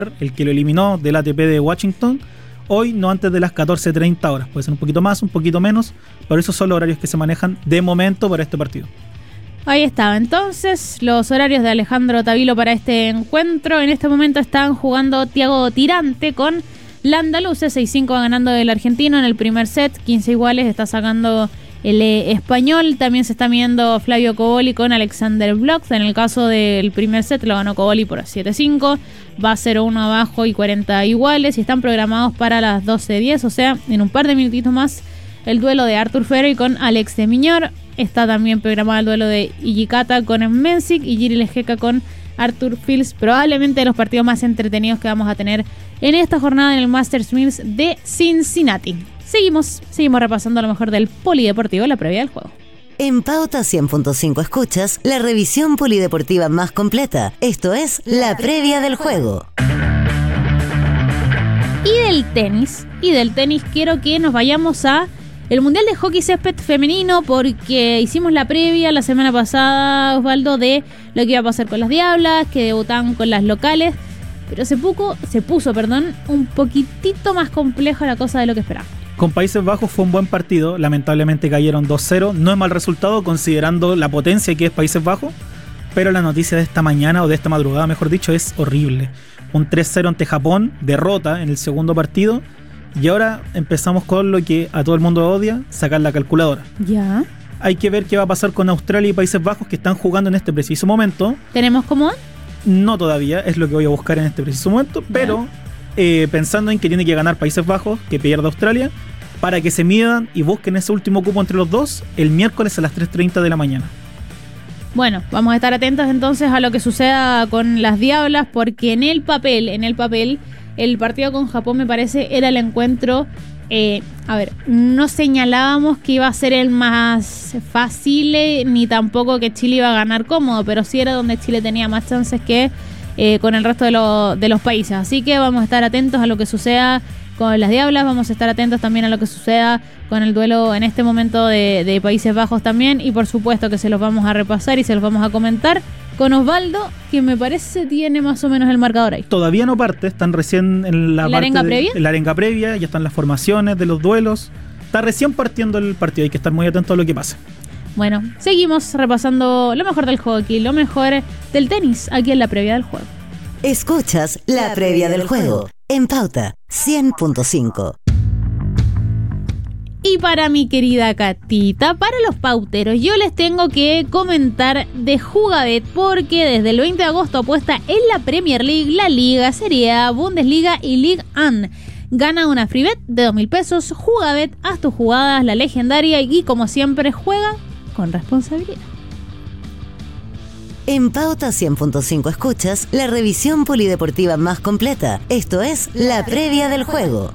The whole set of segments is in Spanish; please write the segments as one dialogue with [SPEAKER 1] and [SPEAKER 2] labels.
[SPEAKER 1] el que lo eliminó del ATP de Washington, hoy no antes de las 14:30 horas. Puede ser un poquito más, un poquito menos, pero esos son los horarios que se manejan de momento para este partido.
[SPEAKER 2] Ahí estaba entonces los horarios de Alejandro Tavilo para este encuentro. En este momento están jugando Thiago Tirante con la andaluza. 6-5 va ganando el argentino en el primer set. 15 iguales está sacando el español. También se está midiendo Flavio Cobolli con Alexander Bloch. En el caso del primer set lo ganó Cobolli por 7-5. Va 0-1 abajo y 40 iguales. Y están programados para las 12:10. O sea, en un par de minutitos más, el duelo de Arthur Ferry con Alex de Miñor. Está también programado el duelo de Hijikata con Mensik y Jiri Lejeka con Arthur Fils. Probablemente de los partidos más entretenidos que vamos a tener en esta jornada en el Masters 1000 de Cincinnati. Seguimos repasando lo mejor del polideportivo, la previa del juego.
[SPEAKER 3] En Pauta 100.5 escuchas la revisión polideportiva más completa. Esto es la previa del juego.
[SPEAKER 2] Y del tenis quiero que nos vayamos a el Mundial de Hockey Césped Femenino, porque hicimos la previa la semana pasada, Osvaldo, de lo que iba a pasar con las Diablas, que debutaban con las locales, pero se puso un poquitito más complejo la cosa de lo que esperaba.
[SPEAKER 1] Con Países Bajos fue un buen partido, lamentablemente cayeron 2-0, no es mal resultado considerando la potencia que es Países Bajos, pero la noticia de esta mañana, o de esta madrugada mejor dicho, es horrible. Un 3-0 ante Japón, derrota en el segundo partido. Y ahora empezamos con lo que a todo el mundo odia, sacar la calculadora.
[SPEAKER 2] Ya.
[SPEAKER 1] Hay que ver qué va a pasar con Australia y Países Bajos, que están jugando en este preciso momento.
[SPEAKER 2] ¿Tenemos cómo?
[SPEAKER 1] No todavía, es lo que voy a buscar en este preciso momento, pero pensando en que tiene que ganar Países Bajos, que pierda Australia, para que se midan y busquen ese último cupo entre los dos el miércoles a las 3:30 de la mañana.
[SPEAKER 2] Bueno, vamos a estar atentos entonces a lo que suceda con las Diablas, porque en el papel, el partido con Japón me parece era el encuentro, no señalábamos que iba a ser el más fácil, ni tampoco que Chile iba a ganar cómodo, pero sí era donde Chile tenía más chances que con el resto de los países. Así que vamos a estar atentos a lo que suceda con las Diablas, vamos a estar atentos también a lo que suceda con el duelo en este momento de Países Bajos también, y por supuesto que se los vamos a repasar y se los vamos a comentar con Osvaldo, que me parece tiene más o menos el marcador ahí.
[SPEAKER 1] Todavía no parte, están recién en la
[SPEAKER 2] arenga previa.
[SPEAKER 1] En la arenga previa, ya están las formaciones de los duelos. Está recién partiendo el partido, hay que estar muy atentos a lo que pasa.
[SPEAKER 2] Bueno, seguimos repasando lo mejor del hockey, lo mejor del tenis, aquí en la previa del juego.
[SPEAKER 3] Escuchas la previa del juego en Pauta 100.5.
[SPEAKER 2] Y para mi querida Catita, para los pauteros, yo les tengo que comentar de Jugabet, porque desde el 20 de agosto apuesta en la Premier League, la Liga, Serie A, Bundesliga y Ligue 1. Gana una free bet de 2.000 pesos. Jugabet, haz tus jugadas, la legendaria, y como siempre, juega con responsabilidad.
[SPEAKER 3] En Pauta 100.5 escuchas la revisión polideportiva más completa. Esto es la previa del juego.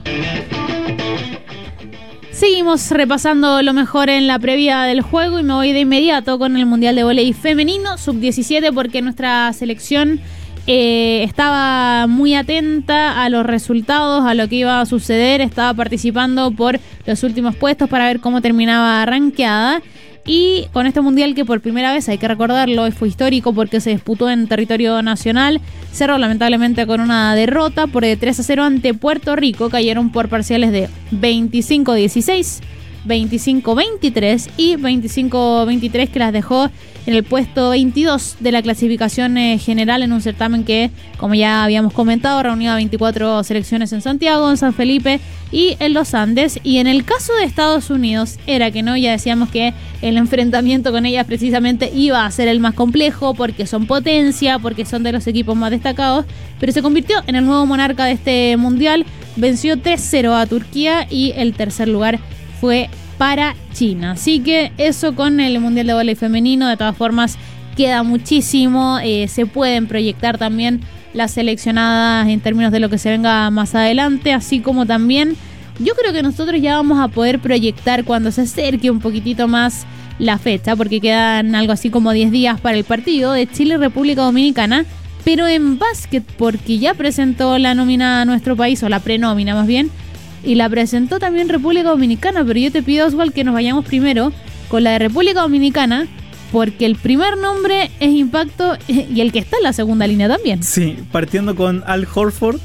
[SPEAKER 2] Seguimos repasando lo mejor en la previa del juego y me voy de inmediato con el Mundial de Voleibol Femenino Sub-17, porque nuestra selección estaba muy atenta a los resultados, a lo que iba a suceder, estaba participando por los últimos puestos para ver cómo terminaba rankeada. Y con este mundial, que por primera vez, hay que recordarlo, fue histórico porque se disputó en territorio nacional, cerró lamentablemente con una derrota por 3-0 ante Puerto Rico. Cayeron por parciales de 25-16, 25-23 y 25-23, que las dejó en el puesto 22 de la clasificación general, en un certamen que, como ya habíamos comentado, reunió a 24 selecciones en Santiago, en San Felipe y en los Andes. Y en el caso de Estados Unidos, era que no, ya decíamos que el enfrentamiento con ellas precisamente iba a ser el más complejo, porque son potencia, porque son de los equipos más destacados, pero se convirtió en el nuevo monarca de este mundial. Venció 3-0 a Turquía y el tercer lugar fue para China. Así que eso con el Mundial de Voleibol Femenino. De todas formas, queda muchísimo. Se pueden proyectar también las seleccionadas en términos de lo que se venga más adelante, así como también yo creo que nosotros ya vamos a poder proyectar cuando se acerque un poquitito más la fecha, porque quedan algo así como 10 días para el partido de Chile-República Dominicana, pero en básquet, porque ya presentó la nómina a nuestro país, o la prenómina más bien, y la presentó también República Dominicana. Pero yo te pido, Oswald, que nos vayamos primero con la de República Dominicana, porque el primer nombre es impacto y el que está en la segunda línea también.
[SPEAKER 1] Sí, partiendo con Al Horford,